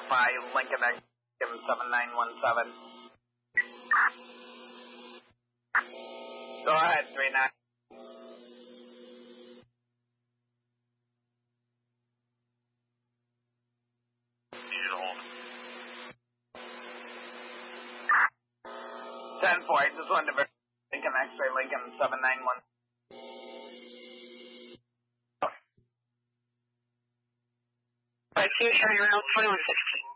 verify Lincoln X 7917. Go ahead, 39. Ten four. I just wanted to verify Lincoln X-ray Lincoln 791. I see you showing around 2160.